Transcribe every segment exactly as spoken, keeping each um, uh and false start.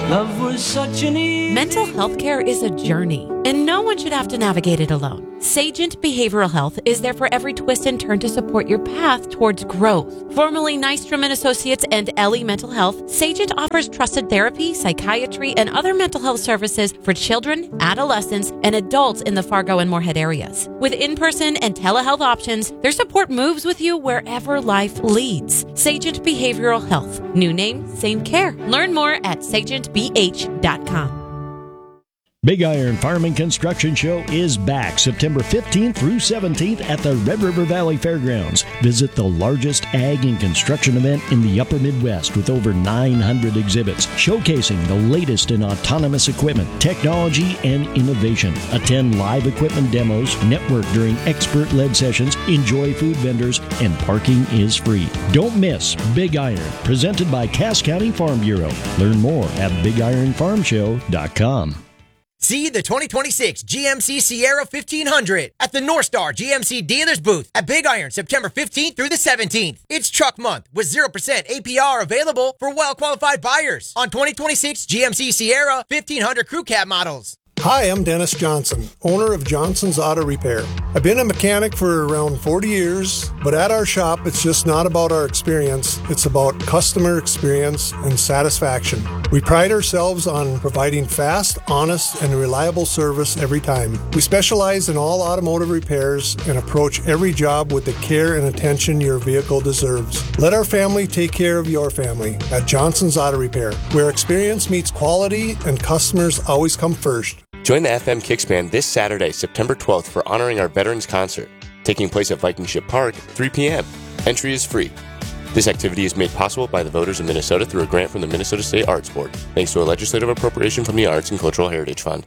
Love was such an easy... Mental health care is a journey, and no one should have to navigate it alone. Sagent Behavioral Health is there for every twist and turn to support your path towards growth. Formerly Nystrom and Associates and Ellie Mental Health, Sagent offers trusted therapy, psychiatry, and other mental health services for children, adolescents, and adults in the Fargo and Moorhead areas. With in-person and telehealth options, their support moves with you wherever life leads. Sagent Behavioral Health. New name, same care. Learn more at sagent b h dot com. Big Iron Farm and Construction Show is back September fifteenth through seventeenth at the Red River Valley Fairgrounds. Visit the largest ag and construction event in the upper Midwest with over nine hundred exhibits showcasing the latest in autonomous equipment, technology, and innovation. Attend live equipment demos, network during expert-led sessions, enjoy food vendors, and parking is free. Don't miss Big Iron, presented by Cass County Farm Bureau. Learn more at big iron farm show dot com. See the twenty twenty-six G M C Sierra fifteen hundred at the North Star G M C Dealers booth at Big Iron September fifteenth through the seventeenth. It's truck month with zero percent A P R available for well-qualified buyers on twenty twenty-six G M C Sierra fifteen hundred Crew Cab models. Hi, I'm Dennis Johnson, owner of Johnson's Auto Repair. I've been a mechanic for around forty years, but at our shop, it's just not about our experience. It's about customer experience and satisfaction. We pride ourselves on providing fast, honest, and reliable service every time. We specialize in all automotive repairs and approach every job with the care and attention your vehicle deserves. Let our family take care of your family at Johnson's Auto Repair, where experience meets quality and customers always come first. Join the F M Kicks Band this Saturday, September twelfth, for Honoring Our Veterans Concert, taking place at Viking Ship Park at three p.m. Entry is free. This activity is made possible by the voters of Minnesota through a grant from the Minnesota State Arts Board, thanks to a legislative appropriation from the Arts and Cultural Heritage Fund.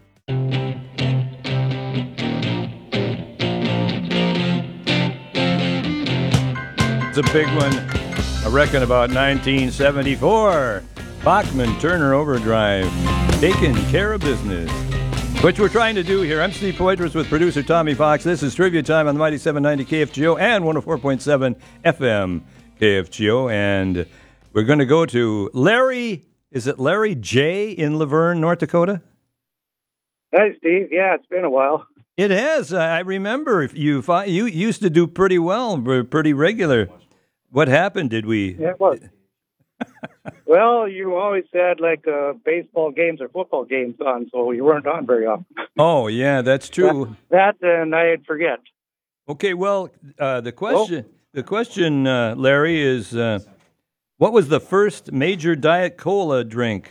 It's a big one. I reckon about nineteen seventy-four. Bachman Turner Overdrive, taking care of business. Which we're trying to do here. I'm Steve Poitras with producer Tommy Fox. This is Trivia Time on the Mighty seven ninety K F G O and one oh four point seven F M K F G O. And we're going to go to Larry, is it Larry J. in Laverne, North Dakota? Hi, Steve. Yeah, it's been a while. It has. I remember you you used to do pretty well, pretty regular. What happened? Did we... Yeah, it was. Well, you always had like uh, baseball games or football games on, so you weren't on very often. Oh, yeah, that's true. That, that and I'd forget. Okay, well, uh, the question, oh. the question, uh, Larry, is uh, what was the first major Diet Cola drink?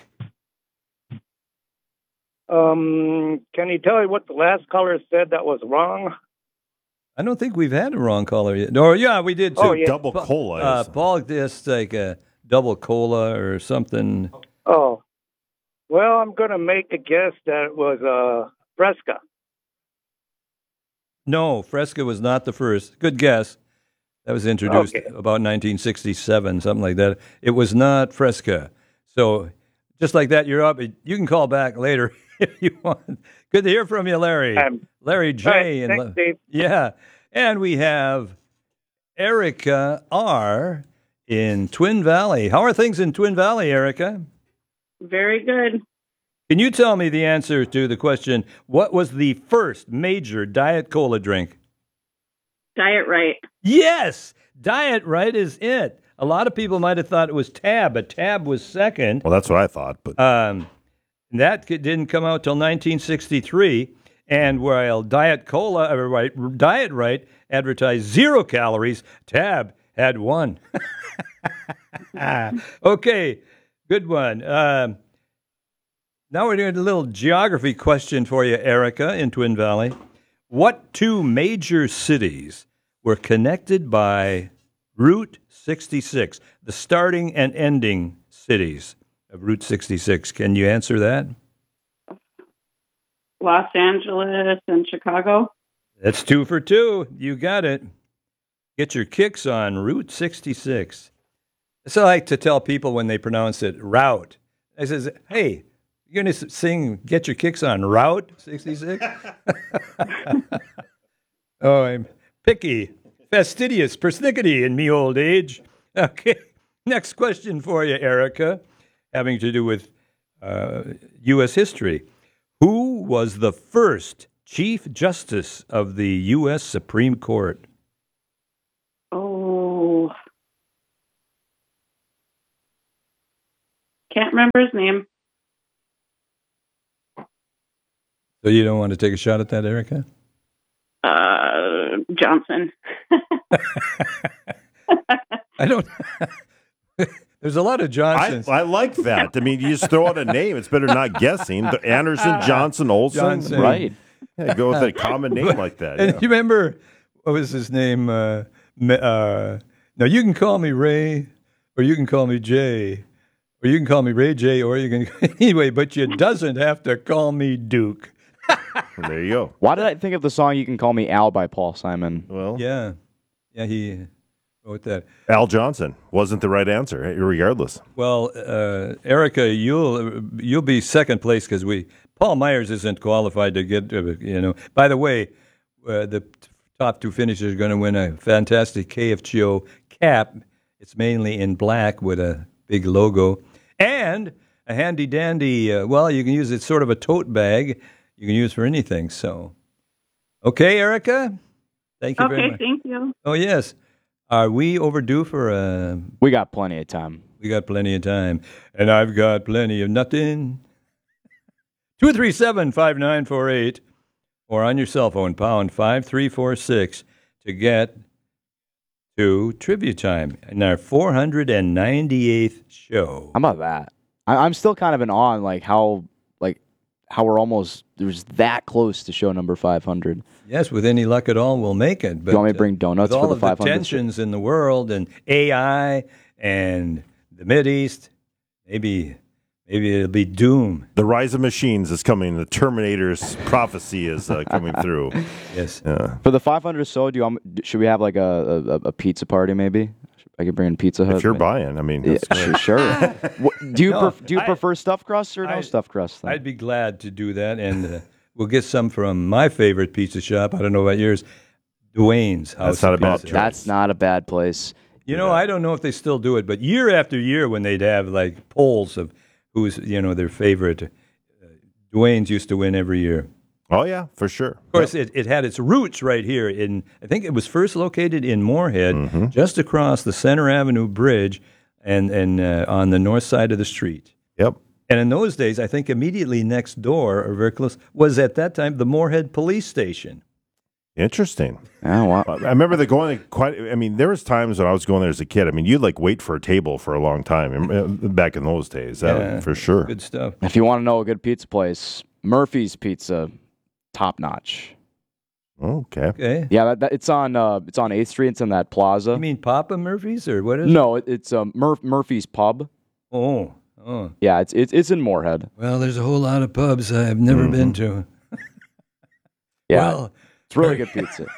Um, can you tell me what the last caller said that was wrong? I don't think we've had a wrong caller yet. Or yeah, we did. Too. Oh, yeah. Double cola. Uh, Paul just like a double cola or something. Oh, well, I'm going to make a guess that it was uh, Fresca. No, Fresca was not the first. Good guess. That was introduced okay. about nineteen sixty-seven, something like that. It was not Fresca. So just like that, you're up. You can call back later if you want. Good to hear from you, Larry. Um, Larry J. Right, and thanks, Dave. Yeah. And we have Erica R. in Twin Valley. How are things in Twin Valley, Erica? Very good. Can you tell me the answer to the question, what was the first major Diet Cola drink? Diet Right. Yes! Diet Right is it. A lot of people might have thought it was Tab, but Tab was second. Well, that's what I thought. But um, that didn't come out till nineteen sixty-three. And while Diet Cola, or right, Diet Right advertised zero calories, Tab had one. Okay, good one. Um, now we're doing a little geography question for you, Erica, in Twin Valley. What two major cities were connected by Route sixty-six, the starting and ending cities of Route sixty-six? Can you answer that? Los Angeles and Chicago. That's two for two. You got it. Get your kicks on Route sixty-six. So I like to tell people when they pronounce it route. I says, hey, you're going to sing Get Your Kicks on Route sixty-six? Oh, I'm picky, fastidious, persnickety in me old age. Okay, next question for you, Erica, having to do with uh, U S history. Who was the first Chief Justice of the U S Supreme Court? Oh. Can't remember his name. So you don't want to take a shot at that, Erica? Uh, Johnson. I don't. There's a lot of Johnsons. I, I like that. I mean, you just throw out a name. It's better not guessing. The Anderson, Johnson, Olson. Johnson. Right. Yeah, go with a common name like that. And Yeah. you remember, what was his name? Uh, uh, now, you can call me Ray, or you can call me Jay, or you can call me Ray J, or you can... Anyway, but you doesn't have to call me Duke. There you go. Why did I think of the song You Can Call Me Al by Paul Simon? Well, Yeah. Yeah, he wrote that. Al Johnson wasn't the right answer, regardless. Well, uh, Erica, you'll you'll be second place because we Paul Myers isn't qualified to get. Uh, you know. By the way, uh, the t- top two finishers are going to win a fantastic K F G O cap. It's mainly in black with a big logo and a handy dandy. Uh, well, you can use it sort of a tote bag. You can use for anything. So, okay, Erica. Thank you Okay, very much. thank you. Oh yes. Are we overdue for a... We got plenty of time. We got plenty of time. And I've got plenty of nothing. two three seven, five nine four eight or on your cell phone, pound five three four six to get to Trivia Time in our four hundred ninety-eighth show. How about that? I, I'm still kind of in awe, like how, like how we're almost there's that close to show number five hundred. Yes, with any luck at all, we'll make it. But you want me to bring donuts with for all the of five the hundred? tensions in the world and A I and the Mideast, maybe maybe it'll be doom. The rise of machines is coming. The Terminator's prophecy is uh, coming through. Yes. Yeah. For the five hundred or so, do you want, should we have like a, a, a pizza party maybe? I could bring in Pizza Hut. If you're maybe. buying, I mean, Yeah, that's sure. sure. What, do you No, pref- do you I- prefer stuffed crust or no I- stuffed crust? Then? I'd be glad to do that, and uh, we'll get some from my favorite pizza shop. I don't know about yours, Dwayne's House. That's not of a bad Pizza. choice. That's not a bad place. You know, I don't know if they still do it, but year after year, when they'd have like polls of who's you know their favorite, uh, Dwayne's used to win every year. Oh, yeah, for sure. Of course, it, it had its roots right here in, I think it was first located in Moorhead, Mm-hmm. just across the Center Avenue Bridge and, and uh, on the north side of the street. Yep. And in those days, I think immediately next door, or very close, was at that time the Moorhead Police Station. Interesting. Oh, wow. I remember the going quite. I mean, there was times when I was going there as a kid. I mean, you'd like wait for a table for a long time uh, back in those days, that, Yeah. for sure. Good stuff. If you want to know a good pizza place, Murphy's Pizza, top notch. Okay. Okay. Yeah, that, that, it's on uh, it's on eighth Street. It's in that plaza. You mean Papa Murphy's, or what is no, it, it's um, Murph Murphy's Pub. it? Oh, oh. Yeah, it's it's it's in Moorhead. Well, there's a whole lot of pubs I've never Mm-hmm. been to. Yeah, Well, it's really good pizza.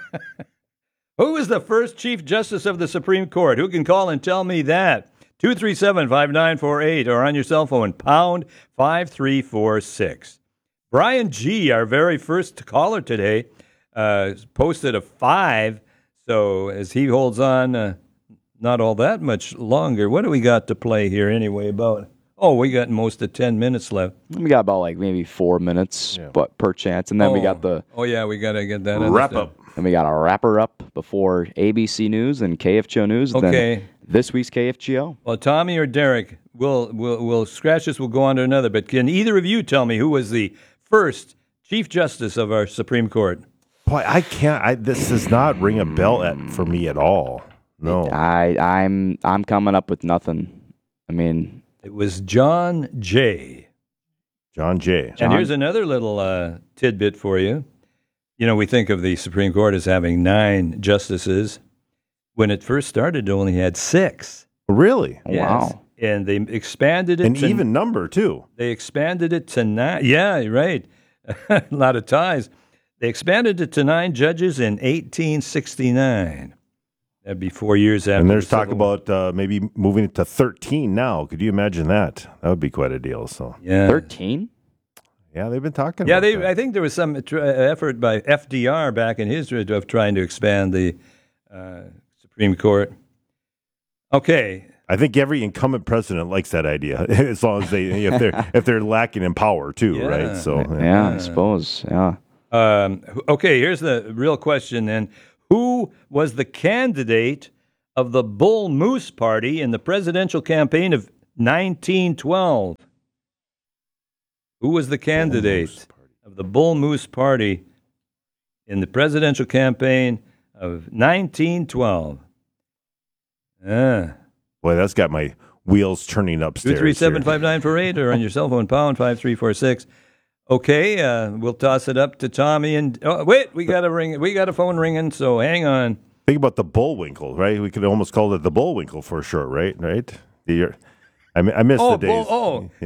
who was the first Chief Justice of the Supreme Court? Who can call and tell me that? two three seven, five nine four eight or on your cell phone, pound five three four six. Brian G., our very first caller today, uh, posted a five. So as he holds on, uh, not all that much longer. What do we got to play here anyway? About oh, we got most of ten minutes left. We got about like maybe four minutes, but per chance, and then oh. we got the oh yeah, we got to get that other Wrap stuff. up. and we got a wrapper up before A B C News and K F G O News. and Okay. Then this week's K F G O. Well, Tommy or Derek, we'll we'll we'll scratch this. We'll go on to another. But can either of you tell me who was the first Chief Justice of our Supreme Court? Boy, I can't. I, this does not ring a bell at, for me at all. No. I I'm I'm coming up with nothing. I mean, It was John Jay. John Jay. And here's another little uh, tidbit for you. You know, we think of the Supreme Court as having nine justices. When it first started, it only had six. Really? Yes. wow. And they expanded it An to even number, too. They expanded it to nine. Yeah, you're right. A lot of ties. They expanded it to nine judges in eighteen sixty-nine. That'd be four years after. And there's the talk Civil War. about uh, maybe moving it to thirteen now. Could you imagine that? That would be quite a deal. So, Yeah. Thirteen. yeah, they've been talking Yeah, about they. that. I think there was some tr- effort by F D R back in his of trying to expand the uh, Supreme Court. Okay. I think every incumbent president likes that idea, as long as they if they're if they're lacking in power too, Yeah. right? So Yeah, I suppose. Yeah. Um, okay, here's the real question then. Who was the candidate of the Bull Moose Party in the presidential campaign of nineteen twelve? Who was the candidate of the Bull Moose Party in the presidential campaign of nineteen twelve? Ah. Boy, that's got my wheels turning upstairs. two three seven here. five nine four eight or on your cell phone, pound five three four six. Okay, uh, we'll toss it up to Tommy. And oh, wait, we got a ring. We got a phone ringing, so hang on. Think about the Bullwinkle, right? We could almost call it the Bullwinkle for short, right? Right? The, I, mi- I miss Oh, the days. Bull- oh.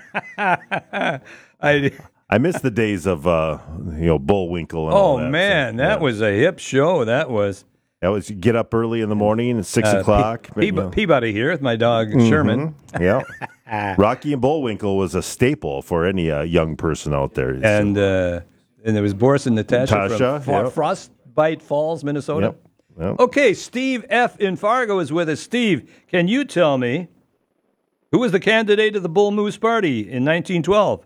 Yeah. I, I miss the days of, uh, you know, Bullwinkle and all oh, that. man, So, that yeah. was a hip show. That was. That was, you get up early in the morning at six Uh, o'clock. Pe- but, you Pe- know. Peabody here with my dog, Sherman. Mhm. Yeah. Rocky and Bullwinkle was a staple for any uh, young person out there. And uh, and there was Boris and Natasha, Natasha, from Fro- yep. Frostbite Falls, Minnesota. Yep, yep. Okay, Steve F. in Fargo is with us. Steve, can you tell me who was the candidate of the Bull Moose Party in nineteen twelve?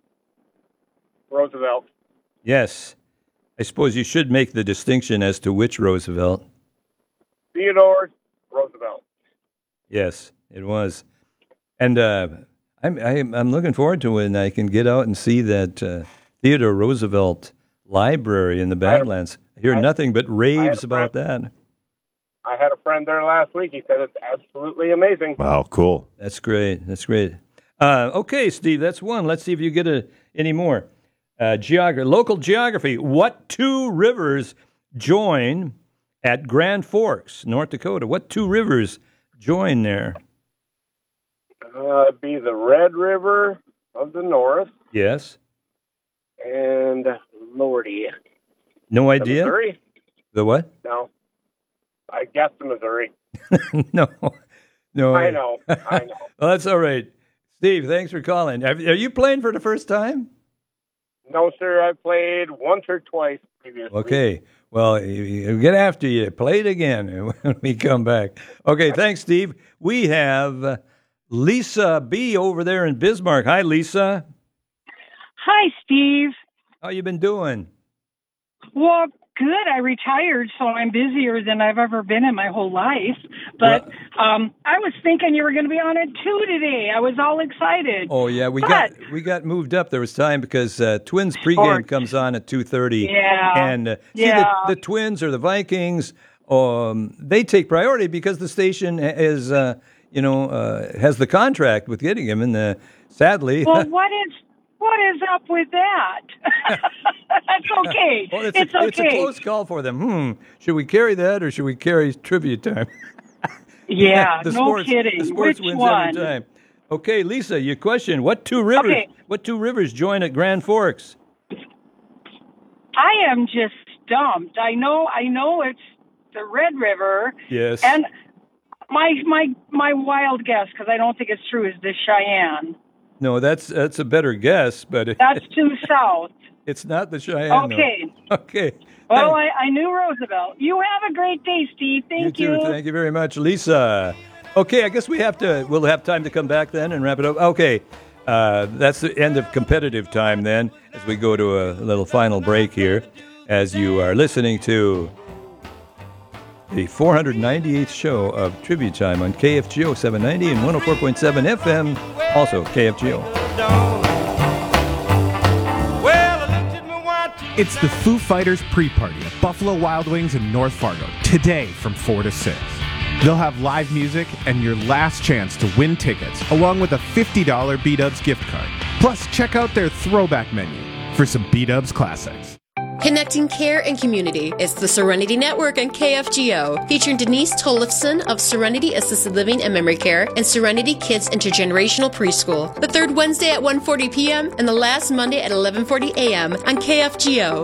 Roosevelt. Yes. I suppose you should make the distinction as to which Roosevelt. Theodore Roosevelt. Yes, it was. And uh, I'm, I'm I'm looking forward to when I can get out and see that uh, Theodore Roosevelt Library in the Badlands. I hear I- nothing but raves I- about that. I had a friend there last week. He said it's absolutely amazing. Wow, cool. That's great. That's great. Uh, okay, Steve, that's one. Let's see if you get a, any more. Uh, geography, local geography. What two rivers join at Grand Forks, North Dakota? What two rivers join there? Uh, it'd be the Red River of the North Yes. and Lordy. No The idea. Missouri? The what? No. I guess the Missouri. no. No. I know. I know. Well, that's all right. Steve, thanks for calling. Have, are you playing for the first time? No, sir. I played once or twice previously. Okay. Well, you, you get after you. Play it again when we come back. Okay, thanks, Steve. We have uh, Lisa B. over there in Bismarck. Hi, Lisa. Hi, Steve. How you been doing? Well, good. I retired, so I'm busier than I've ever been in my whole life. But um, I was thinking you were going to be on at two today. I was all excited. Oh yeah, we But- got we got moved up. There was time because uh, Twins pregame Sports. comes on at two thirty. Yeah. and uh, see Yeah. the, the Twins or the Vikings. Um, they take priority because the station is uh, you know uh, has the contract with getting him. And uh, sadly, Well, what is what is up with that? That's okay. well, it's, it's a, okay. it's a close call for them. Hmm. Should we carry that or should we carry tribute time? Yeah, the no sports, kidding. The sports Which wins one? every time. Okay, Lisa, your question: What two rivers? Okay. What two rivers join at Grand Forks? I am just stumped. I know. I know it's the Red River. Yes. And my my my wild guess, because I don't think it's true, is the Cheyenne. No, that's that's a better guess, but it, That's due south. it's not the Cheyenne. no. Okay. Okay. Well, I, I knew Roosevelt. You have a great day, Steve. Thank you you. too. Thank you very much, Lisa. Okay, I guess we have to. We'll have time to come back then and wrap it up. Okay, uh, that's the end of competitive time then, as we go to a little final break here, as you are listening to the four hundred ninety-eighth show of Tribute Time on K F G O seven ninety and one oh four point seven F M, also K F G O. It's the Foo Fighters pre-party at Buffalo Wild Wings in North Fargo, today from four to six. They'll have live music and your last chance to win tickets, along with a fifty dollars B-Dubs gift card. Plus, check out their throwback menu for some B-Dubs classics. Connecting care and community. It's the Serenity Network on K F G O, featuring Denise Tollefson of Serenity Assisted Living and Memory Care and Serenity Kids Intergenerational Preschool. The third Wednesday at one forty p.m. and the last Monday at eleven forty a.m. on K F G O.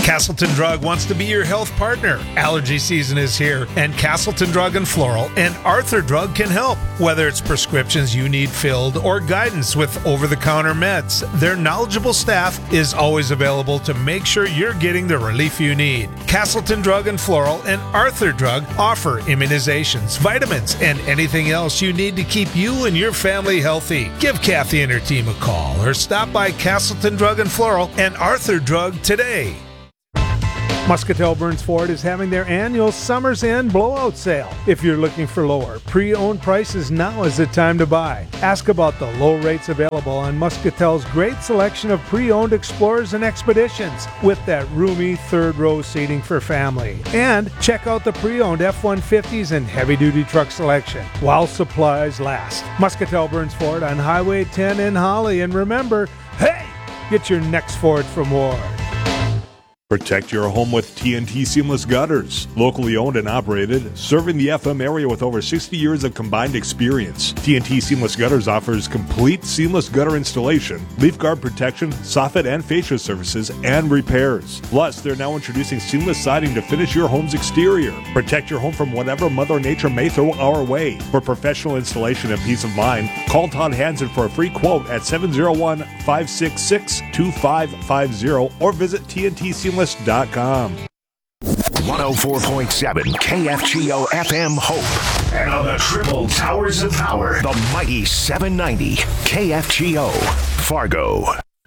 Castleton Drug wants to be your health partner. Allergy season is here, and Castleton Drug and Floral and Arthur Drug can help. Whether it's prescriptions you need filled or guidance with over-the-counter meds, their knowledgeable staff is always available to make sure you're getting the relief you need. Castleton Drug and Floral and Arthur Drug offer immunizations, vitamins, and anything else you need to keep you and your family healthy. Give Kathy and her team a call or stop by Castleton Drug and Floral and Arthur Drug today. Muscatel Burns Ford is having their annual Summer's End blowout sale. If you're looking for lower pre-owned prices, now is the time to buy. Ask about the low rates available on Muscatel's great selection of pre-owned Explorers and Expeditions with that roomy third row seating for family. And check out the pre-owned F one fifties and heavy-duty truck selection while supplies last. Muscatel Burns Ford on Highway ten in Holly. And remember, hey, get your next Ford from Ward. Protect your home with T N T Seamless Gutters. Locally owned and operated, serving the F M area with over sixty years of combined experience. T N T Seamless Gutters offers complete seamless gutter installation, leaf guard protection, soffit and fascia services, and repairs. Plus, they're now introducing seamless siding to finish your home's exterior. Protect your home from whatever Mother Nature may throw our way. For professional installation and peace of mind, call Todd Hansen for a free quote at seven oh one, five six six, two five five zero or visit T N T Seamless dot com. one oh four point seven K F G O F M Hope. And on the triple towers of power, the mighty seven ninety K F G O Fargo.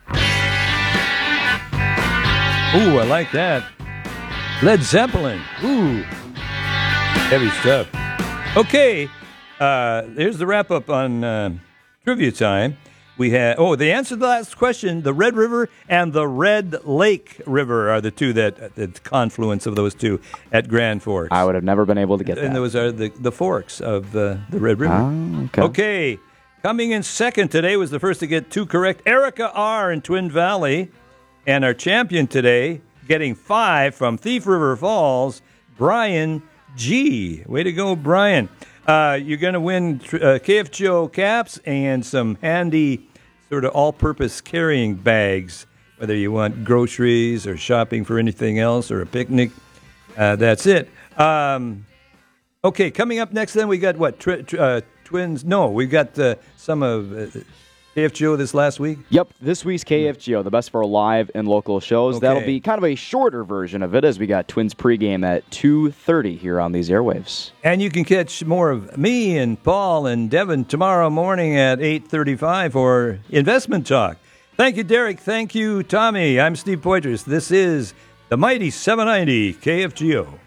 Ooh, I like that. Led Zeppelin. Ooh. Heavy stuff. Okay. Uh, here's the wrap up on uh, trivia time. We had, oh, the answer to the last question, the Red River and the Red Lake River are the two that, the confluence of those two at Grand Forks. I would have never been able to get and that. And those are the, the forks of uh, the Red River. Oh, okay. Okay, coming in second today was the first to get two correct, Erica R. in Twin Valley. And our champion today, getting five from Thief River Falls, Brian G. Way to go, Brian. Uh, you're going to win uh, K F G O caps and some handy sort of all-purpose carrying bags, whether you want groceries or shopping for anything else or a picnic. Uh, that's it. Um, okay, coming up next then we got what? Tri- tri- uh, twins? No, we got uh, some of uh, K F G O this last week? Yep, this week's K F G O, the best for live and local shows. Okay. That'll be kind of a shorter version of it as we got Twins pregame at two thirty here on these airwaves. And you can catch more of me and Paul and Devin tomorrow morning at eight thirty-five for Investment Talk. Thank you, Derek. Thank you, Tommy. I'm Steve Poitras. This is the mighty seven ninety K F G O.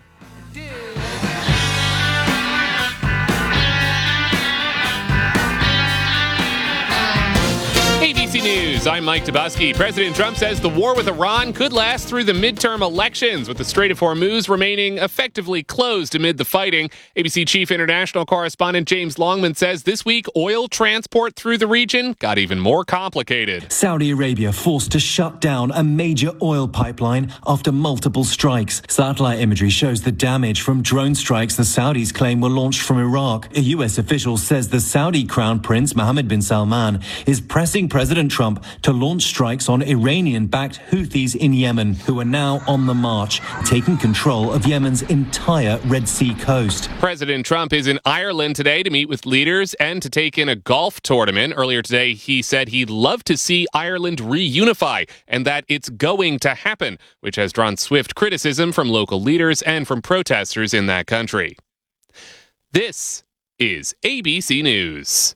A B C News, I'm Mike Tobuski. President Trump says the war with Iran could last through the midterm elections, with the Strait of Hormuz remaining effectively closed amid the fighting. A B C Chief International Correspondent James Longman says this week oil transport through the region got even more complicated. Saudi Arabia forced to shut down a major oil pipeline after multiple strikes. Satellite imagery shows the damage from drone strikes the Saudis claim were launched from Iraq. A U S official says the Saudi Crown Prince Mohammed bin Salman is pressing President Trump to launch strikes on Iranian-backed Houthis in Yemen, who are now on the march, taking control of Yemen's entire Red Sea coast. President Trump is in Ireland today to meet with leaders and to take in a golf tournament. Earlier today, he said he'd love to see Ireland reunify and that it's going to happen, which has drawn swift criticism from local leaders and from protesters in that country. This is A B C News.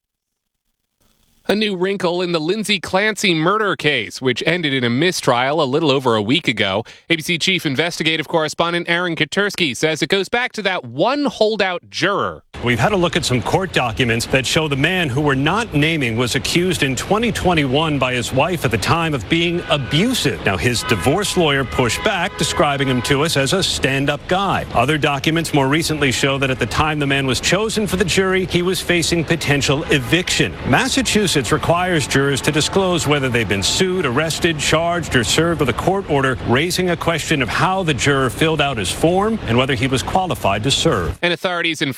A new wrinkle in the Lindsay Clancy murder case, which ended in a mistrial a little over a week ago. A B C Chief Investigative Correspondent Aaron Katersky says it goes back to that one holdout juror. We've had a look at some court documents that show the man who we're not naming was accused in twenty twenty-one by his wife at the time of being abusive. Now, his divorce lawyer pushed back, describing him to us as a stand-up guy. Other documents more recently show that at the time the man was chosen for the jury, he was facing potential eviction. Massachusetts requires jurors to disclose whether they've been sued, arrested, charged, or served with a court order, raising a question of how the juror filled out his form and whether he was qualified to serve. And authorities in France are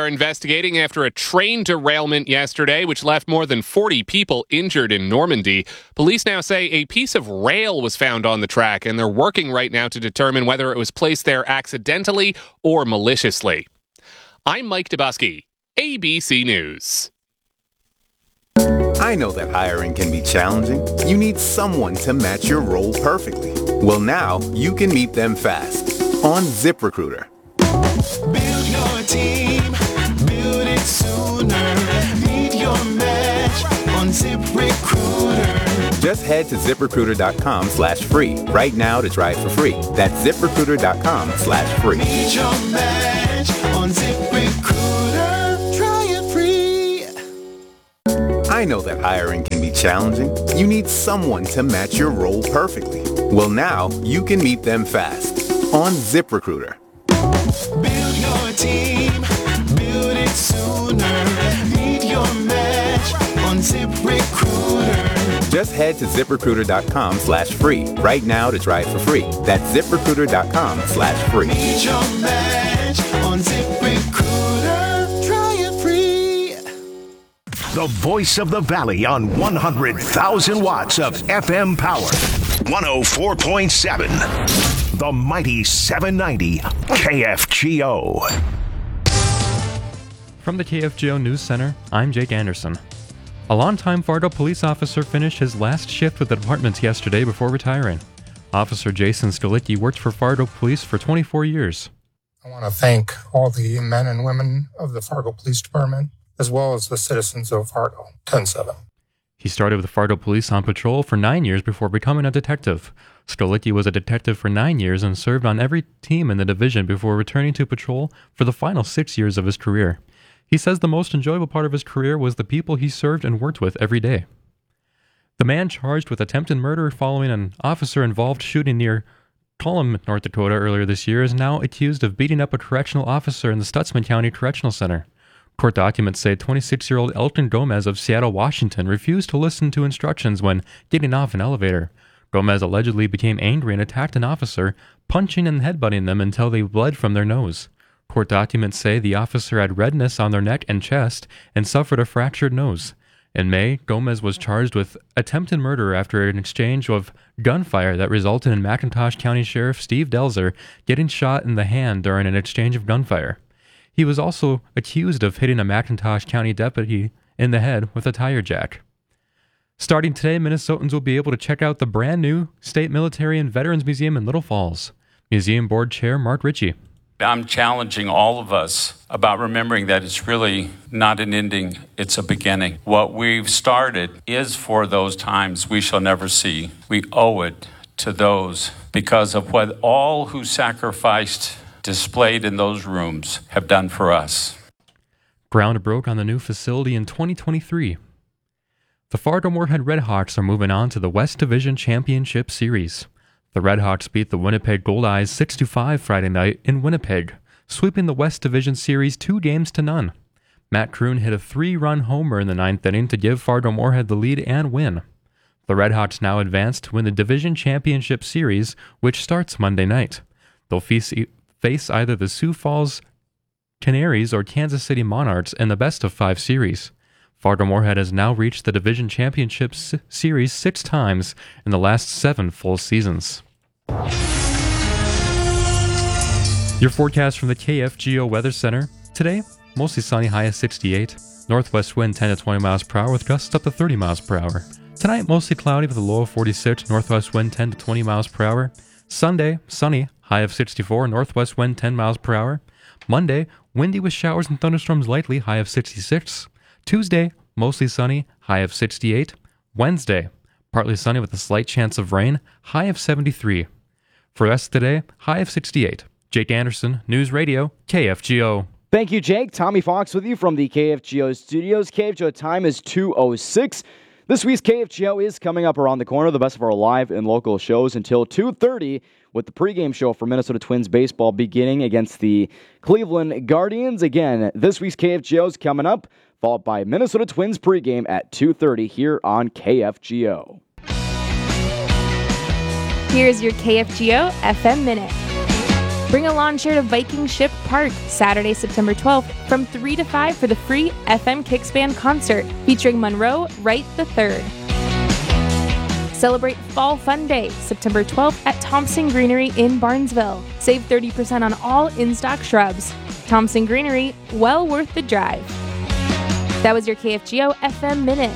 are investigating after a train derailment yesterday, which left more than forty people injured in Normandy. Police now say a piece of rail was found on the track, and they're working right now to determine whether it was placed there accidentally or maliciously. I'm Mike Dubusky, A B C News. I know that hiring can be challenging. You need someone to match your role perfectly. Well, now you can meet them fast on ZipRecruiter. Build your team, build it sooner. Meet your match on ZipRecruiter. Just head to ZipRecruiter.com slash free right now to try it for free. That's ZipRecruiter.com slash free. Meet your match on ZipRecruiter. Try it free. I know that hiring can be challenging. You need someone to match your role perfectly. Well, now you can meet them fast on ZipRecruiter. Build your team, build it sooner. Meet your match on ZipRecruiter. Just head to ZipRecruiter.com slash free right now to try it for free. That's ZipRecruiter.com slash free. Meet your match on ZipRecruiter. Try it free. The voice of the valley on one hundred thousand watts of F M power. one oh four point seven. The mighty seven ninety K F G O. From the K F G O News Center, I'm Jake Anderson. A longtime Fargo police officer finished his last shift with the department yesterday before retiring. Officer Jason Skalicki worked for Fargo Police for twenty-four years. I want to thank all the men and women of the Fargo Police Department, as well as the citizens of Fargo. ten seven. He started with Fargo Police on patrol for nine years before becoming a detective. Skalicki was a detective for nine years and served on every team in the division before returning to patrol for the final six years of his career. He says the most enjoyable part of his career was the people he served and worked with every day. The man charged with attempted murder following an officer-involved shooting near Tullum, North Dakota earlier this year is now accused of beating up a correctional officer in the Stutsman County Correctional Center. Court documents say twenty-six-year-old Elton Gomez of Seattle, Washington, refused to listen to instructions when getting off an elevator. Gomez allegedly became angry and attacked an officer, punching and headbutting them until they bled from their nose. Court documents say the officer had redness on their neck and chest and suffered a fractured nose. In May, Gomez was charged with attempted murder after an exchange of gunfire that resulted in McIntosh County Sheriff Steve Delzer getting shot in the hand during an exchange of gunfire. He was also accused of hitting a McIntosh County deputy in the head with a tire jack. Starting today, Minnesotans will be able to check out the brand new State Military and Veterans Museum in Little Falls. Museum Board Chair Mark Ritchie. I'm challenging all of us about remembering that it's really not an ending, it's a beginning. What we've started is for those times we shall never see. We owe it to those because of what all who sacrificed displayed in those rooms have done for us. Ground broke on the new facility in twenty twenty-three. The Fargo Moorhead Redhawks are moving on to the West Division Championship Series. The Redhawks beat the Winnipeg Goldeyes six to five Friday night in Winnipeg, sweeping the West Division Series two games to none. Matt Kroon hit a three-run homer in the ninth inning to give Fargo Moorhead the lead and win. The Redhawks now advance to win the Division Championship Series, which starts Monday night. They'll face, face either the Sioux Falls Canaries or Kansas City Monarchs in the best-of-five series. Fargo Moorhead has now reached the Division Championship s- Series six times in the last seven full seasons. Your forecast from the K F G O Weather Center. Today, mostly sunny, high of sixty-eight. Northwest wind ten to twenty miles per hour with gusts up to thirty miles per hour. Tonight, mostly cloudy with a low of forty-six. Northwest wind ten to twenty miles per hour. Sunday, sunny, high of sixty-four. Northwest wind ten miles per hour. Monday, windy with showers and thunderstorms likely, high of sixty-six. Tuesday, mostly sunny, high of sixty-eight. Wednesday, partly sunny with a slight chance of rain, high of seventy-three. For the rest of today, high of sixty-eight. Jake Anderson, News Radio, K F G O. Thank you, Jake. Tommy Fox with you from the K F G O studios. K F G O time is two oh six. This week's K F G O is coming up around the corner. The best of our live and local shows until two thirty with the pregame show for Minnesota Twins baseball beginning against the Cleveland Guardians. Again, this week's K F G O is coming up, followed by Minnesota Twins pregame at two thirty here on K F G O. Here's your K F G O F M Minute. Bring a lawn chair to Viking Ship Park Saturday, September twelfth from three to five for the free F M Kicks Band concert featuring Monroe Wright the third. Celebrate Fall Fun Day, September twelfth at Thompson Greenery in Barnesville. Save thirty percent on all in-stock shrubs. Thompson Greenery, well worth the drive. That was your K F G O F M Minute.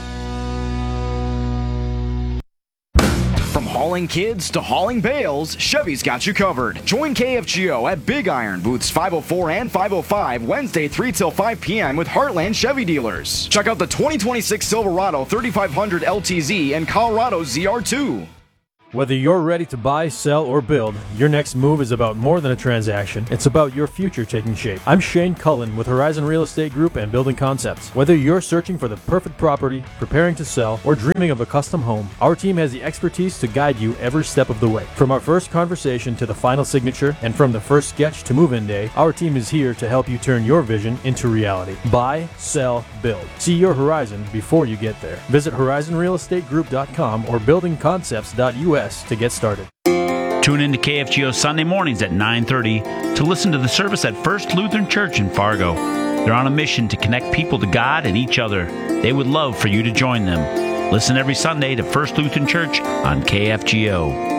From hauling kids to hauling bales, Chevy's got you covered. Join K F G O at Big Iron, booths five oh four and five oh five, Wednesday three till five p.m. with Heartland Chevy dealers. Check out the twenty twenty-six Silverado thirty-five hundred L T Z and Colorado Z R two. Whether you're ready to buy, sell, or build, your next move is about more than a transaction. It's about your future taking shape. I'm Shane Cullen with Horizon Real Estate Group and Building Concepts. Whether you're searching for the perfect property, preparing to sell, or dreaming of a custom home, our team has the expertise to guide you every step of the way. From our first conversation to the final signature, and from the first sketch to move-in day, our team is here to help you turn your vision into reality. Buy, sell, build. See your horizon before you get there. Visit horizon real estate group dot com or building concepts dot U S to get started. Tune in to K F G O Sunday mornings at nine thirty to listen to the service at First Lutheran Church in Fargo. They're on a mission to connect people to God and each other. They would love for you to join them. Listen every Sunday to First Lutheran Church on K F G O.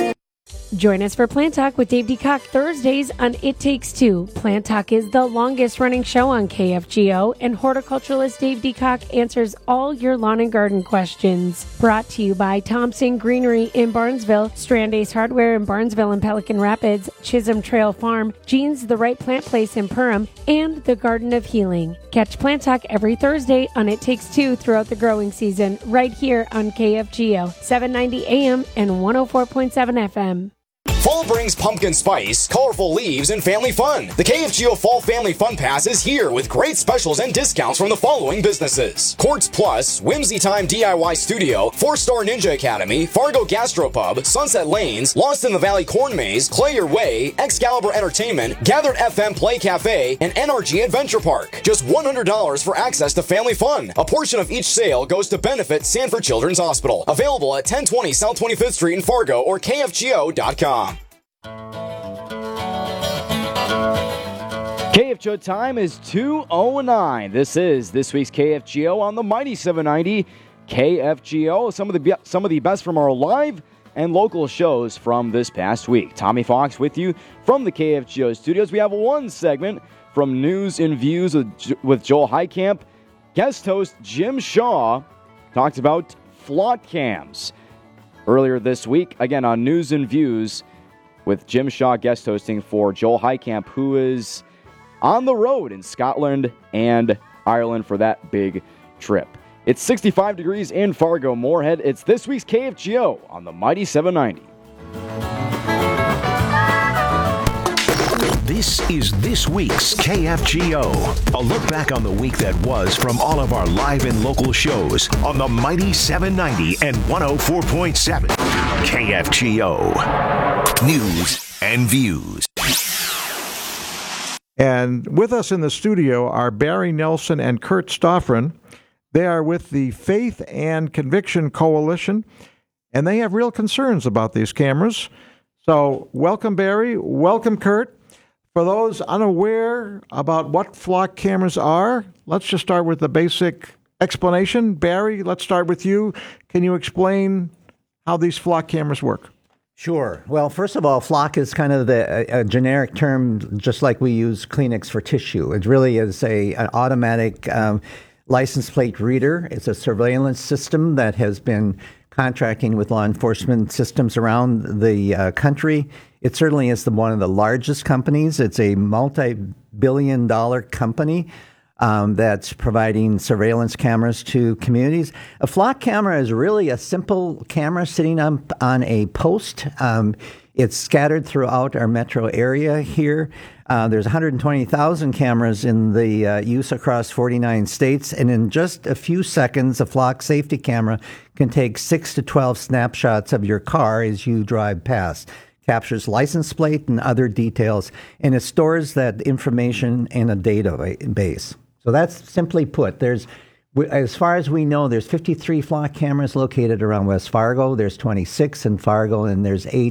Join us for Plant Talk with Dave DeCock Thursdays on It Takes Two. Plant Talk is the longest running show on K F G O, and horticulturalist Dave DeCock answers all your lawn and garden questions. Brought to you by Thompson Greenery in Barnesville, Strand Ace Hardware in Barnesville and Pelican Rapids, Chisholm Trail Farm, Jean's The Right Plant Place in Perham, and the Garden of Healing. Catch Plant Talk every Thursday on It Takes Two throughout the growing season, right here on K F G O, seven ninety A M and one oh four point seven F M. Fall brings pumpkin spice, colorful leaves, and family fun. The K F G O Fall Family Fun Pass is here with great specials and discounts from the following businesses: Quartz Plus, Whimsy Time D I Y Studio, Four Star Ninja Academy, Fargo Gastropub, Sunset Lanes, Lost in the Valley Corn Maze, Clay Your Way, Excalibur Entertainment, Gathered F M Play Cafe, and N R G Adventure Park. Just one hundred dollars for access to family fun. A portion of each sale goes to benefit Sanford Children's Hospital. Available at ten twenty South twenty-fifth Street in Fargo or K F G O dot com. K F G O time is two oh nine. This is this week's K F G O on the Mighty seven ninety K F G O. Some of the be- some of the best from our live and local shows from this past week. Tommy Fox with you from the K F G O studios. We have one segment from News and Views with, with Joel Heitkamp. Guest host Jim Shaw talked about flock cams earlier this week. Again on News and Views with Jim Shaw guest hosting for Joel Heitkamp, who is on the road in Scotland and Ireland for that big trip. It's sixty-five degrees in Fargo, Moorhead. It's this week's K F G O on the Mighty seven ninety. This is this week's K F G O. A look back on the week that was from all of our live and local shows on the Mighty seven ninety and one oh four point seven K F G O. News and Views. And with us in the studio are Barry Nelson and Kurt Stoffren. They are with the Faith and Conviction Coalition, and they have real concerns about these cameras. So welcome, Barry. Welcome, Kurt. For those unaware about what flock cameras are, let's just start with the basic explanation. Barry, let's start with you. Can you explain how these flock cameras work? Sure. Well, first of all, flock is kind of the, a, a generic term, just like we use Kleenex for tissue. It really is a an automatic um, license plate reader. It's a surveillance system that has been contracting with law enforcement systems around the uh, country. It certainly is the, one of the largest companies. It's a multi-billion dollar company um, that's providing surveillance cameras to communities. A flock camera is really a simple camera sitting on, on a post. Um, it's scattered throughout our metro area here. Uh, there's one hundred twenty thousand cameras in the uh, use across forty-nine states, and in just a few seconds, a flock safety camera can take six to twelve snapshots of your car as you drive past. Captures license plate and other details, and it stores that information in a database. So that's simply put. There's, as far as we know, there's fifty-three flock cameras located around West Fargo. There's twenty-six in Fargo, and there's eight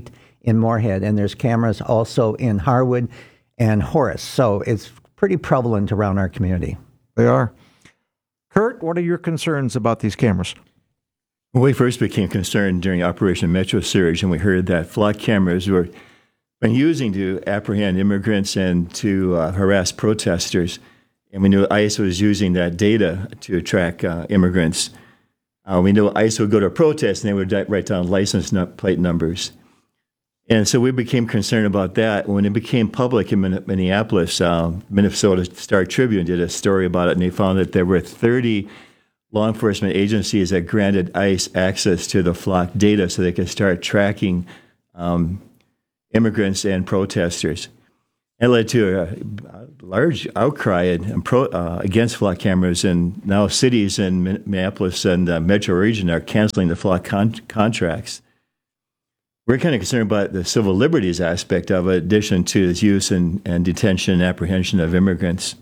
in Moorhead, and there's cameras also in Harwood and Horace. So it's pretty prevalent around our community. They are. Kurt, what are your concerns about these cameras? When we first became concerned during Operation Metro Surge, and we heard that flock cameras were been using to apprehend immigrants and to uh, harass protesters, and we knew ICE was using that data to track uh, immigrants. Uh, we knew ICE would go to a protest and they would di- write down license nu- plate numbers. And so we became concerned about that. When it became public in Min- Minneapolis, uh, Minnesota Star Tribune did a story about it, and they found that there were thirty law enforcement agencies that granted ICE access to the flock data so they could start tracking um, immigrants and protesters. It led to a, a large outcry and, and pro, uh, against flock cameras, and now cities in Minneapolis and the metro region are canceling the flock con- contracts. We're kind of concerned about the civil liberties aspect of it, in addition to its use and, and detention and apprehension of immigrants.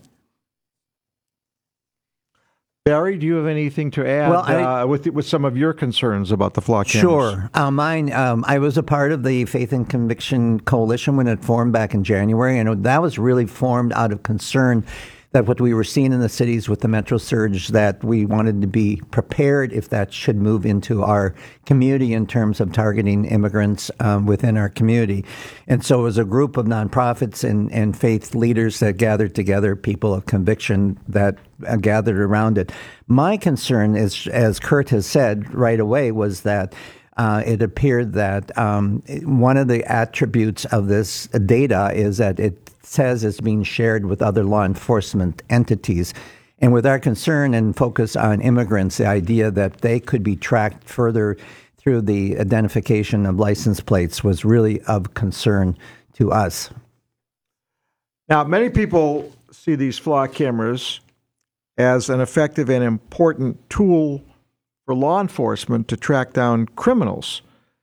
Barry, do you have anything to add Well, I- uh, with with some of your concerns about the flock cameras? Sure. Uh, mine, um, I was a part of the Faith and Conviction Coalition when it formed back in January, and that was really formed out of concern that what we were seeing in the cities with the Metro Surge, that we wanted to be prepared if that should move into our community in terms of targeting immigrants um, within our community. And so it was a group of nonprofits and, and faith leaders that gathered together, people of conviction that uh, gathered around it. My concern is, as Kurt has said right away, was that Uh, it appeared that um, one of the attributes of this data is that it says it's being shared with other law enforcement entities. And with our concern and focus on immigrants, the idea that they could be tracked further through the identification of license plates was really of concern to us. Now, many people see these flock cameras as an effective and important tool for law enforcement to track down criminals.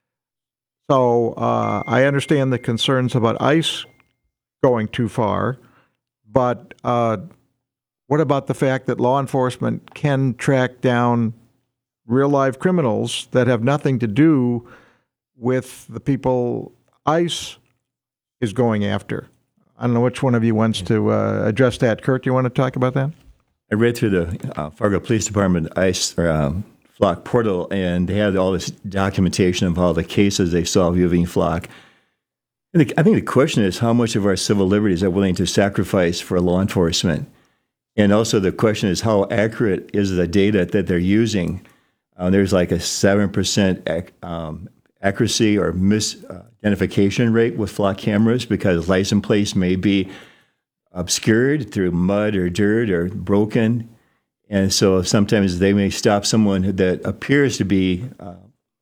So uh, I understand the concerns about ICE going too far, but uh, what about the fact that law enforcement can track down real-life criminals that have nothing to do with the people ICE is going after? I don't know which one of you wants to uh, address that. Kurt, do you want to talk about that? I read through the uh, Fargo Police Department ICE or, um, Flock portal, and they had all this documentation of all the cases they saw using Flock. And the, I think the question is how much of our civil liberties are willing to sacrifice for law enforcement? And also the question is how accurate is the data that they're using? Uh, there's like a seven percent ac- um, accuracy or misidentification rate with Flock cameras because license plates may be obscured through mud or dirt or broken. And so sometimes they may stop someone that appears to be uh,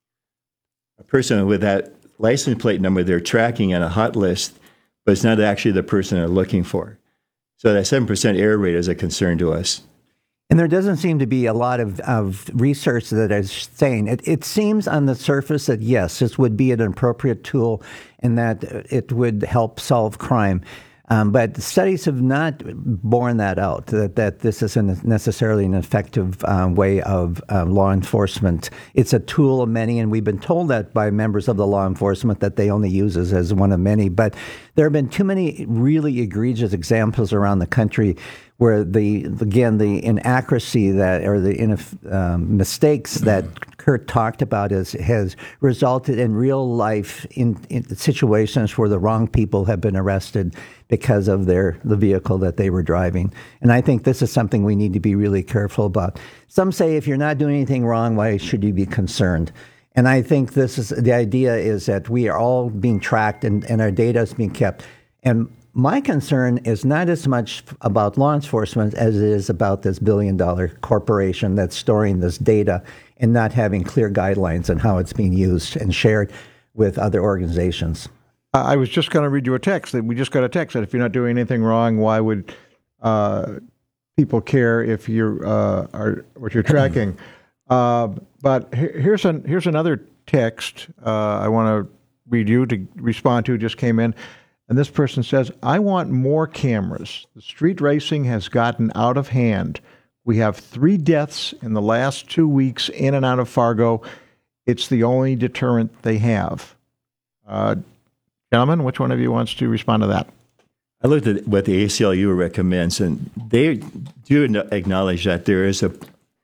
a person with that license plate number they're tracking on a hot list, but it's not actually the person they're looking for. So that seven percent error rate is a concern to us. And there doesn't seem to be a lot of, of research that is saying it. It seems on the surface that, yes, this would be an appropriate tool and that it would help solve crime. Um, but studies have not borne that out, that, that this isn't necessarily an effective uh, way of uh, law enforcement. It's a tool of many, and we've been told that by members of the law enforcement that they only use it as one of many. But there have been too many really egregious examples around the country where the, again, the inaccuracy that, or the ineff- um, mistakes that Kurt talked about is, has resulted in real life in, in situations where the wrong people have been arrested because of their the vehicle that they were driving. And I think this is something we need to be really careful about. Some say if you're not doing anything wrong, why should you be concerned? And I think this is the idea is that we are all being tracked and, and our data is being kept. And my concern is not as much about law enforcement as it is about this billion dollar corporation that's storing this data and not having clear guidelines on how it's being used and shared with other organizations. I was just going to read you a text that we just got a text that if you're not doing anything wrong, why would uh, people care if you uh, are what you're tracking? uh, but here's an here's another text uh, I want to read you to respond to. Just came in, and this person says, "I want more cameras. The street racing has gotten out of hand. We have three deaths in the last two weeks in and out of Fargo. It's the only deterrent they have." Uh, Gentlemen, which one of you wants to respond to that? I looked at what the A C L U recommends, and they do acknowledge that there is a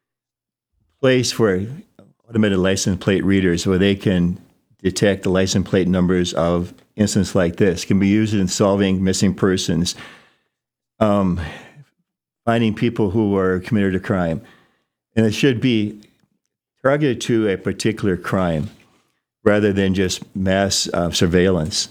place for automated license plate readers where they can detect the license plate numbers of incidents like this. Can be used in solving missing persons, um, finding people who are committed a crime. And it should be targeted to a particular crime rather than just mass uh, surveillance.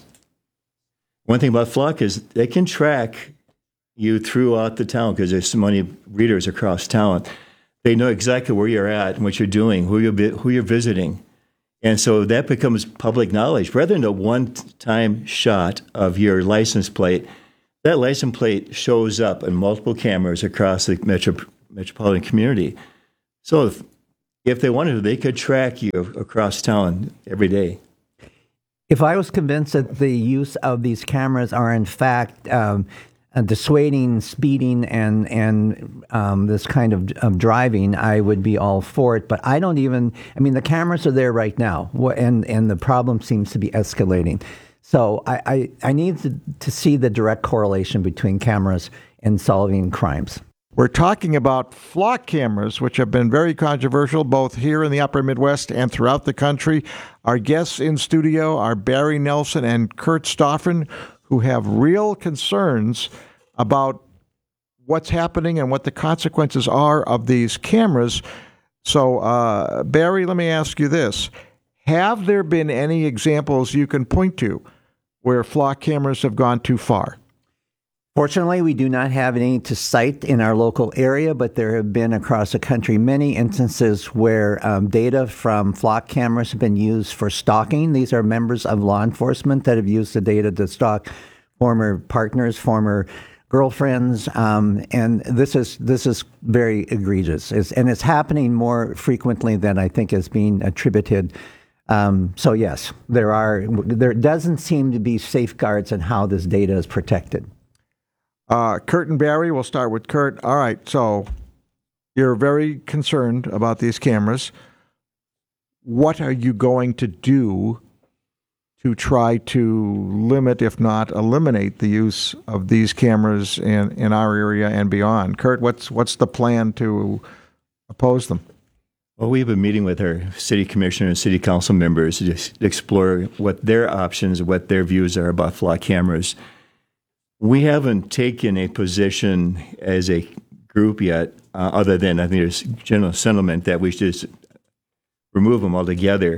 One thing about Flock is they can track you throughout the town because there's so many readers across town. They know exactly where you're at and what you're doing, who you're, who you're visiting. And so that becomes public knowledge. Rather than a one-time shot of your license plate, that license plate shows up in multiple cameras across the metro, metropolitan community. So if, if they wanted to, they could track you across town every day. If I was convinced that the use of these cameras are in fact um, uh, dissuading speeding and and um, this kind of, of driving, I would be all for it. But I don't even. I mean, the cameras are there right now, and and the problem seems to be escalating. So I I, I need to, to see the direct correlation between cameras and solving crimes. We're talking about flock cameras, which have been very controversial both here in the upper Midwest and throughout the country. Our guests in studio are Barry Nelson and Kurt Stoffren, who have real concerns about what's happening and what the consequences are of these cameras. So, uh, Barry, let me ask you this. Have there been any examples you can point to where flock cameras have gone too far? Fortunately, we do not have any to cite in our local area, but there have been across the country many instances where um, data from flock cameras have been used for stalking. These are members of law enforcement that have used the data to stalk former partners, former girlfriends, um, and this is this is very egregious. It's, and it's happening more frequently than I think is being attributed. Um, so yes, there are. There doesn't seem to be safeguards in how this data is protected. Uh, Kurt and Barry, we'll start with Kurt. All right, so you're very concerned about these cameras. What are you going to do to try to limit, if not eliminate, the use of these cameras in, in our area and beyond? Kurt, what's what's the plan to oppose them? Well, we've been meeting with our city commissioner and city council members to explore what their options, what their views are about flock cameras. We haven't taken a position as a group yet, uh, other than I think there's general sentiment that we should just remove them altogether.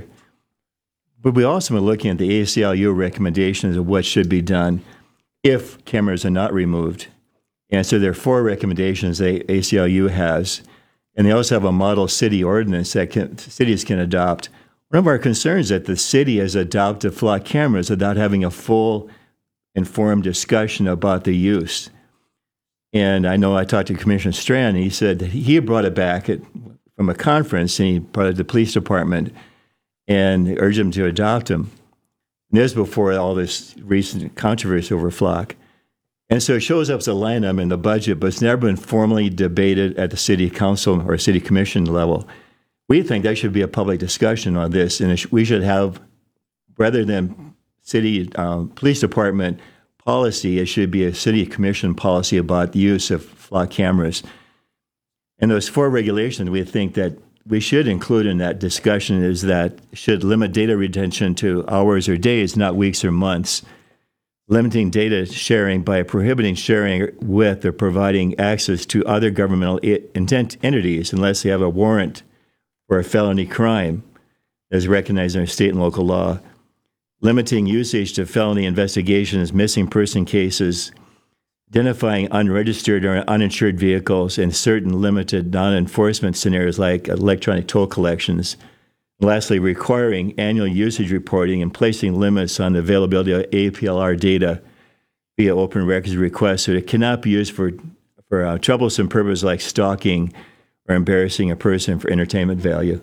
But we also been looking at the A C L U recommendations of what should be done if cameras are not removed. And so there are four recommendations that A C L U has, and they also have a model city ordinance that can, cities can adopt. One of our concerns is that the city has adopted flock cameras without having a full informed discussion about the use. And I know I talked to Commissioner Strand, and he said that he brought it back at, from a conference, and he brought it to the police department and urged them to adopt them. And this was before all this recent controversy over flock. And so it shows up as a line item in the budget, but it's never been formally debated at the city council or city commission level. We think there should be a public discussion on this, and we should have, rather than city uh, police department policy, it should be a city commission policy about the use of flock cameras. And those four regulations we think that we should include in that discussion is that should limit data retention to hours or days, not weeks or months. Limiting data sharing by prohibiting sharing with or providing access to other governmental intent entities unless they have a warrant for a felony crime as recognized under state and local law. Limiting usage to felony investigations, missing person cases, identifying unregistered or uninsured vehicles, and certain limited non-enforcement scenarios like electronic toll collections. And lastly, requiring annual usage reporting and placing limits on the availability of A P L R data via open records requests so it cannot be used for, for uh, troublesome purposes like stalking or embarrassing a person for entertainment value.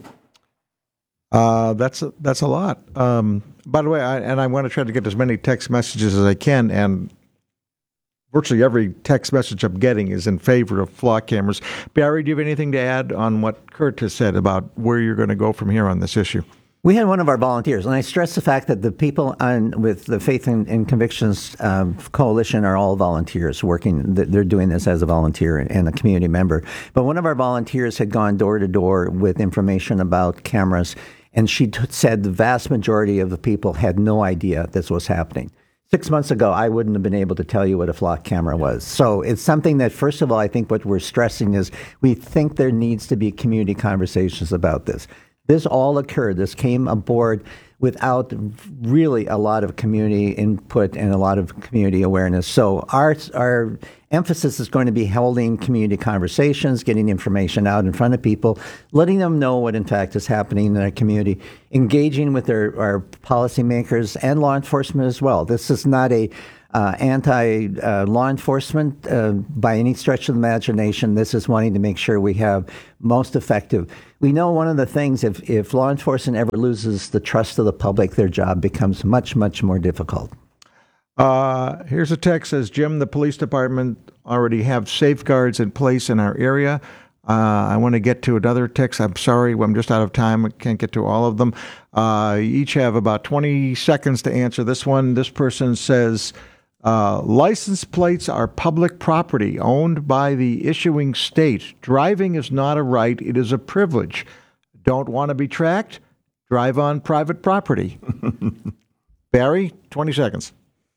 Uh, that's a, that's a lot. Um, by the way, I, and I want to try to get as many text messages as I can, and virtually every text message I'm getting is in favor of flock cameras. Barry, do you have anything to add on what Kurt has said about where you're going to go from here on this issue? We had one of our volunteers, and I stress the fact that the people on with the Faith and, and Convictions um, Coalition are all volunteers working. They're doing this as a volunteer and a community member. But one of our volunteers had gone door to door with information about cameras, and she t- said the vast majority of the people had no idea this was happening. Six months ago, I wouldn't have been able to tell you what a flock camera was. So it's something that, first of all, I think what we're stressing is we think there needs to be community conversations about this. This all occurred. This came aboard without really a lot of community input and a lot of community awareness. So our our emphasis is going to be holding community conversations, getting information out in front of people, letting them know what in fact is happening in our community, engaging with our, our policymakers and law enforcement as well. This is not a Uh, anti-law uh, enforcement uh, by any stretch of the imagination. This is wanting to make sure we have most effective. We know one of the things, if, if law enforcement ever loses the trust of the public, their job becomes much, much more difficult. Uh, here's a text says, Jim, the police department already have safeguards in place in our area. Uh, I want to get to another text. I'm sorry, I'm just out of time. I can't get to all of them. Uh, each have about twenty seconds to answer this one. This person says, Uh, license plates are public property owned by the issuing state. Driving is not a right, it is a privilege. Don't want to be tracked? Drive on private property. Barry, twenty seconds.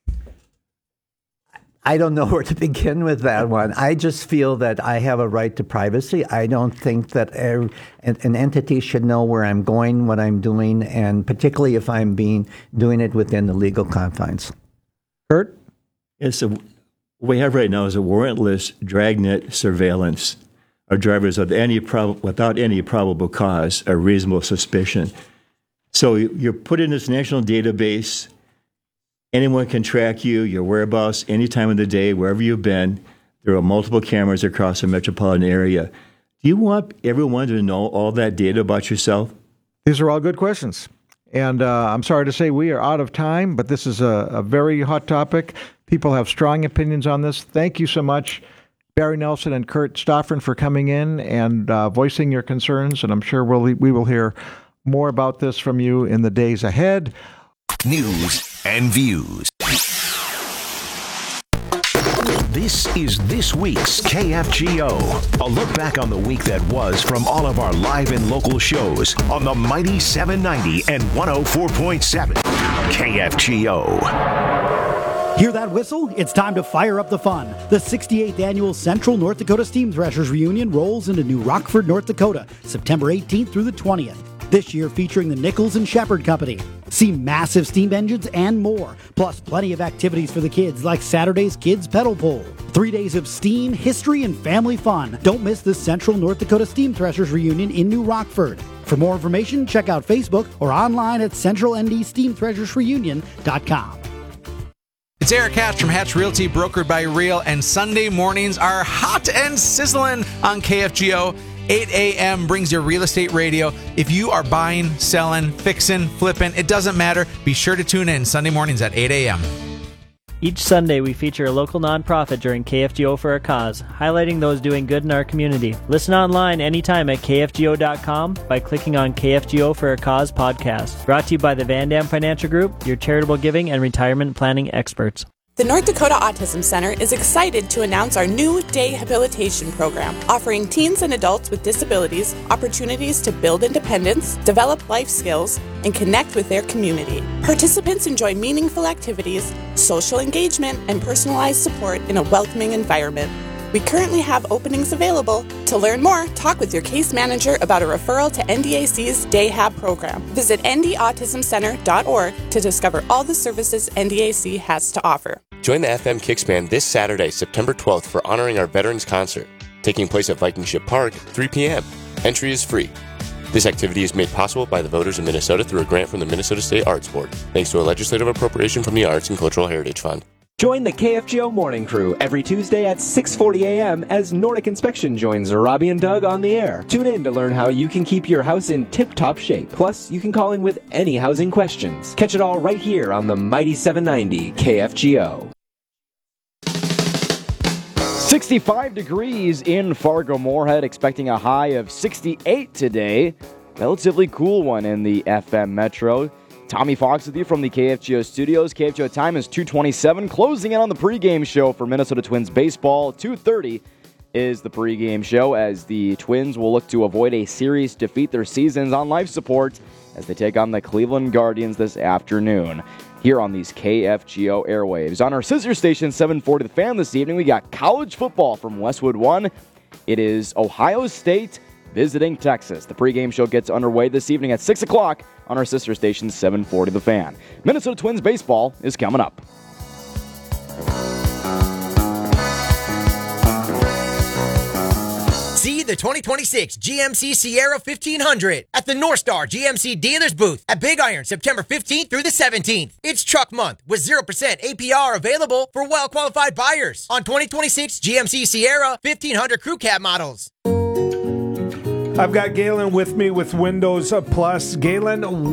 I don't know where to begin with that one. I just feel that I have a right to privacy. I don't think that a, an entity should know where I'm going, what I'm doing, and particularly if I'm being doing it within the legal confines. Kurt? Yes, so what we have right now is a warrantless dragnet surveillance of drivers with any prob- without any probable cause or reasonable suspicion. So you're put in this national database. Anyone can track you, your whereabouts, any time of the day, wherever you've been. There are multiple cameras across the metropolitan area. Do you want everyone to know all that data about yourself? These are all good questions. And uh, I'm sorry to say we are out of time, but this is a, a very hot topic. People have strong opinions on this. Thank you so much, Barry Nelson and Kurt Stoffren, for coming in and uh, voicing your concerns. And I'm sure we'll, we will hear more about this from you in the days ahead. News and views. This is this week's K F G O. A look back on the week that was from all of our live and local shows on the mighty seven ninety and one oh four point seven K F G O. Hear that whistle? It's time to fire up the fun. The sixty-eighth Annual Central North Dakota Steam Threshers Reunion rolls into New Rockford, North Dakota, September eighteenth through the twentieth. This year featuring the Nichols and Shepherd Company. See massive steam engines and more, plus plenty of activities for the kids like Saturday's Kids Pedal Pole. Three days of steam, history, and family fun. Don't miss the Central North Dakota Steam Threshers Reunion in New Rockford. For more information, check out Facebook or online at central n d steam threshers reunion dot com. It's Eric Hatch from Hatch Realty, brokered by Real, and Sunday mornings are hot and sizzling on K F G O. eight a.m. brings your real estate radio. If you are buying, selling, fixing, flipping, it doesn't matter. Be sure to tune in Sunday mornings at eight a.m. Each Sunday, we feature a local nonprofit during K F G O for a Cause, highlighting those doing good in our community. Listen online anytime at k f g o dot com by clicking on K F G O for a Cause podcast. Brought to you by the Van Dam Financial Group, your charitable giving and retirement planning experts. The North Dakota Autism Center is excited to announce our new day habilitation program, offering teens and adults with disabilities opportunities to build independence, develop life skills, and connect with their community. Participants enjoy meaningful activities, social engagement, and personalized support in a welcoming environment. We currently have openings available. To learn more, talk with your case manager about a referral to N D A C's Day Hab program. Visit n d autism center dot org to discover all the services N D A C has to offer. Join the F M Kicks Band this Saturday, September twelfth, for honoring our Veterans Concert, taking place at Viking Ship Park, three p.m. Entry is free. This activity is made possible by the voters of Minnesota through a grant from the Minnesota State Arts Board, thanks to a legislative appropriation from the Arts and Cultural Heritage Fund. Join the K F G O Morning Crew every Tuesday at six forty a.m. as Nordic Inspection joins Robbie and Doug on the air. Tune in to learn how you can keep your house in tip-top shape. Plus, you can call in with any housing questions. Catch it all right here on the mighty seven ninety K F G O. sixty-five degrees in Fargo-Moorhead, expecting a high of sixty-eight today. relatively cool one in the F M Metro. Tommy Fox with you from the K F G O studios. K F G O time is two twenty-seven. Closing in on the pregame show for Minnesota Twins baseball. two thirty is the pregame show as the Twins will look to avoid a series defeat their seasons on life support as they take on the Cleveland Guardians this afternoon here on these K F G O airwaves. On our sister station, seven forty The Fan this evening, we got college football from Westwood One. It is Ohio State visiting Texas. The pregame show gets underway this evening at six o'clock on our sister station, seven forty The Fan. Minnesota Twins baseball is coming up. See the twenty twenty-six G M C Sierra fifteen hundred at the North Star G M C dealers booth at Big Iron September fifteenth through the seventeenth. It's truck month with zero percent A P R available for well-qualified buyers on twenty twenty-six G M C Sierra fifteen hundred crew cab models. I've got Galen with me with Windows Plus. Galen,